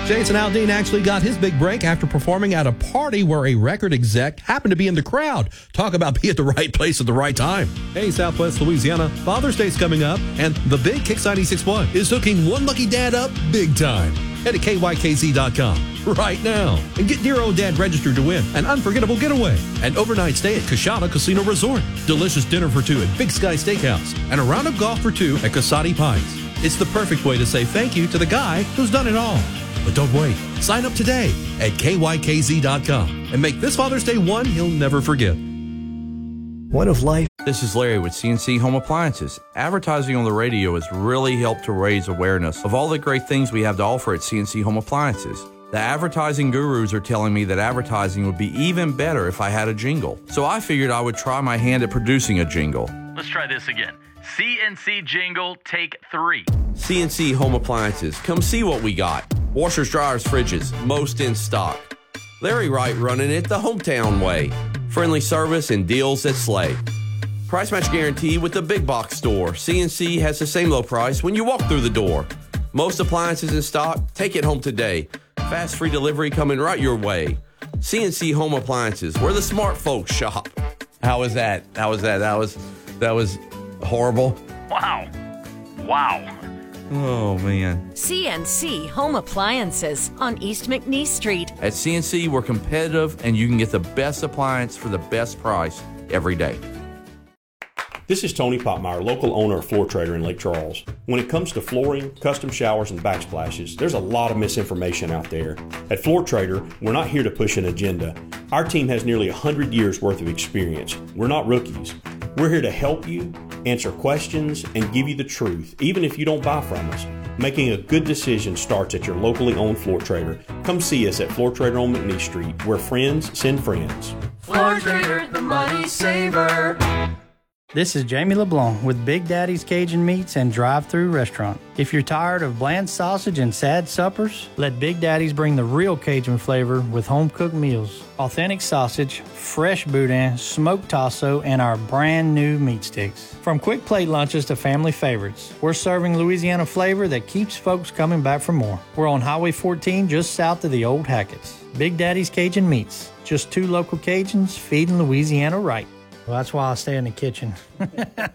Jason Aldean actually got his big break after performing at a party where a record exec happened to be in the crowd. Talk about being at the right place at the right time. Hey, Southwest Louisiana, Father's Day's coming up, and the big Kicks 96.1 is hooking one lucky dad up big time. Head to KYKZ.com right now and get dear old dad registered to win an unforgettable getaway, an overnight stay at Coshada Casino Resort, delicious dinner for two at Big Sky Steakhouse, and a round of golf for two at Casati Pines. It's the perfect way to say thank you to the guy who's done it all. But don't wait. Sign up today at KYKZ.com and make this Father's Day one he'll never forget. What if life... This is Larry with CNC Home Appliances. Advertising on the radio has really helped to raise awareness of all the great things we have to offer at CNC Home Appliances. The advertising gurus are telling me that advertising would be even better if I had a jingle. So I figured I would try my hand at producing a jingle. Let's try this again. CNC jingle, take 3. CNC Home Appliances. Come see what we got. Washers, dryers, fridges, most in stock. Larry Wright running it the hometown way. Friendly service and deals that slay. Price match guarantee with the big box store. CNC has the same low price when you walk through the door. Most appliances in stock. Take it home today. Fast free delivery coming right your way. CNC Home Appliances, where the smart folks shop. How was that? That was horrible. Wow. Oh, man. CNC Home Appliances on East McNeese Street. At CNC, we're competitive, and you can get the best appliance for the best price every day. This is Tony Popmeyer, local owner of Floor Trader in Lake Charles. When it comes to flooring, custom showers, and backsplashes, there's a lot of misinformation out there. At Floor Trader, we're not here to push an agenda. Our team has nearly 100 years worth of experience. We're not rookies. We're here to help you, answer questions, and give you the truth, even if you don't buy from us. Making a good decision starts at your locally owned Floor Trader. Come see us at Floor Trader on McNeese Street, where friends send friends. Floor Trader, the money saver. This is Jamie LeBlanc with Big Daddy's Cajun Meats and Drive-Thru Restaurant. If you're tired of bland sausage and sad suppers, let Big Daddy's bring the real Cajun flavor with home-cooked meals. Authentic sausage, fresh boudin, smoked tasso, and our brand new meat sticks. From quick plate lunches to family favorites, we're serving Louisiana flavor that keeps folks coming back for more. We're on Highway 14 just south of the old Hackett's. Big Daddy's Cajun Meats. Just 2 local Cajuns feeding Louisiana right. Well, that's why I stay in the kitchen.